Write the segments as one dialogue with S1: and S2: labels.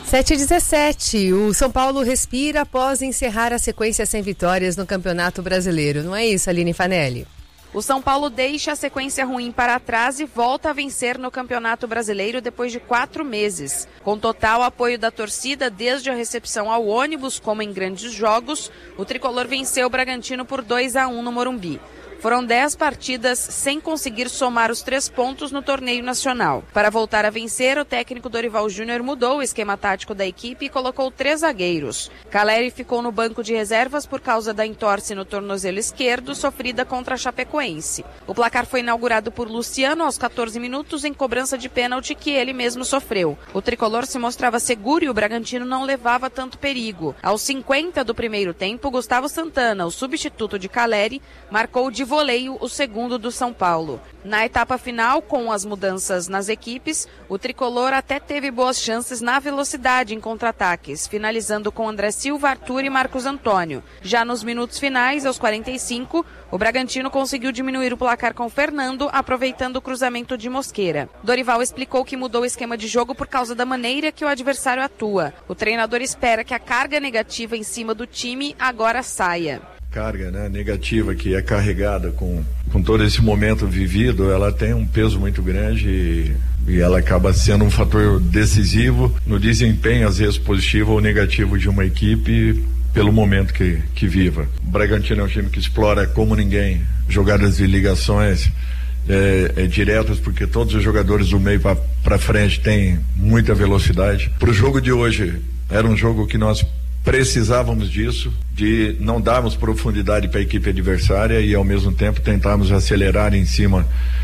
S1: 7h17, o São Paulo respira após encerrar a sequência sem vitórias no Campeonato Brasileiro. Não é isso, Aline Fanelli?
S2: O São Paulo deixa a sequência ruim para trás e volta a vencer no Campeonato Brasileiro depois de 4 meses. Com total apoio da torcida desde a recepção ao ônibus, como em grandes jogos, o tricolor venceu o Bragantino por 2-1 no Morumbi. Foram 10 partidas sem conseguir somar os 3 pontos no torneio nacional. Para voltar a vencer, o técnico Dorival Júnior mudou o esquema tático da equipe e colocou 3 zagueiros. Caleri ficou no banco de reservas por causa da entorse no tornozelo esquerdo sofrida contra a Chapecoense. O placar foi inaugurado por Luciano aos 14 minutos em cobrança de pênalti que ele mesmo sofreu. O tricolor se mostrava seguro e o Bragantino não levava tanto perigo. Aos 50 do primeiro tempo, Gustavo Santana, o substituto de Caleri, marcou de voleio o segundo do São Paulo. Na etapa final, com as mudanças nas equipes, o tricolor até teve boas chances na velocidade em contra-ataques, finalizando com André Silva, Arthur e Marcos Antônio. Já nos minutos finais, aos 45, o Bragantino conseguiu diminuir o placar com Fernando, aproveitando o cruzamento de Mosqueira. Dorival explicou que mudou o esquema de jogo por causa da maneira que o adversário atua. O treinador espera que a carga negativa em cima do time agora saia.
S3: Carga, né, negativa que é carregada com todo esse momento vivido, ela tem um peso muito grande e ela acaba sendo um fator decisivo no desempenho, às vezes positivo ou negativo, de uma equipe pelo momento que viva. O Bragantino é um time que explora como ninguém jogadas de ligações diretas, porque todos os jogadores do meio para frente têm muita velocidade. Para o jogo de hoje, era um jogo que nós precisávamos disso, de não darmos profundidade para a equipe adversária e ao mesmo tempo tentarmos acelerar em cima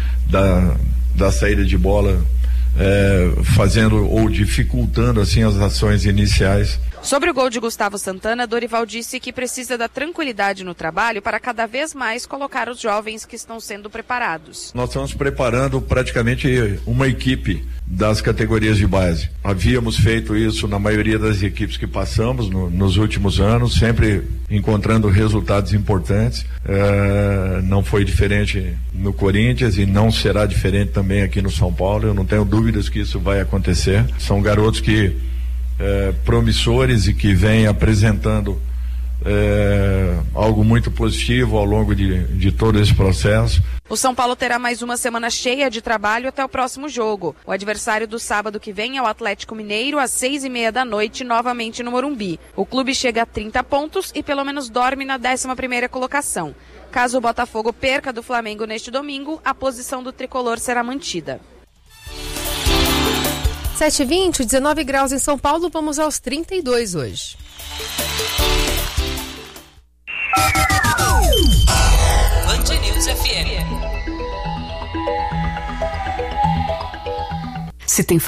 S3: da saída de bola, fazendo ou dificultando assim as ações iniciais.
S2: Sobre o gol de Gustavo Santana, Dorival disse que precisa da tranquilidade no trabalho para cada vez mais colocar os jovens que estão sendo preparados.
S3: Nós estamos preparando praticamente uma equipe das categorias de base. Havíamos feito isso na maioria das equipes que passamos nos últimos anos, sempre encontrando resultados importantes. Não foi diferente no Corinthians e não será diferente também aqui no São Paulo. Eu não tenho dúvidas que isso vai acontecer. São garotos que promissores e que vêm apresentando algo muito positivo ao longo de todo esse processo.
S2: O São Paulo terá mais uma semana cheia de trabalho até o próximo jogo. O adversário do sábado que vem é o Atlético Mineiro, às 6h30 da noite, novamente no Morumbi. O clube chega a 30 pontos e pelo menos dorme na 11ª colocação. Caso o Botafogo perca do Flamengo neste domingo, a posição do tricolor será mantida.
S1: 7h20, 19 graus em São Paulo, vamos aos 32 hoje.
S4: Band News FM. Se tem